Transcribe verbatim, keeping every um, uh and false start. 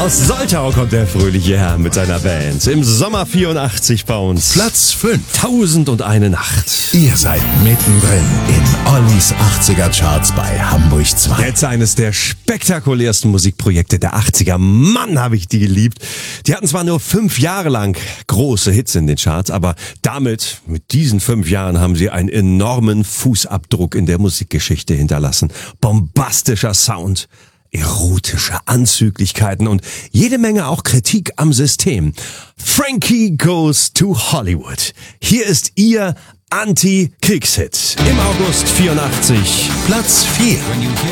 Aus Soltau kommt der fröhliche Herr mit seiner Band. Im Sommer vierundachtzig bei uns. Platz fünf. Tausend und eine Nacht. Ihr seid mittendrin in Ollis achtziger Charts bei Hamburg zwei. Jetzt eines der spektakulärsten Musikprojekte der achtziger. Mann, habe ich die geliebt. Die hatten zwar nur fünf Jahre lang große Hits in den Charts, aber damit, mit diesen fünf Jahren, haben sie einen enormen Fußabdruck in der Musikgeschichte hinterlassen. Bombastischer Sound, erotische Anzüglichkeiten und jede Menge auch Kritik am System. Frankie Goes to Hollywood. Hier ist ihr Anti-Kriegshit. Im August vierundachtzig. Platz vier.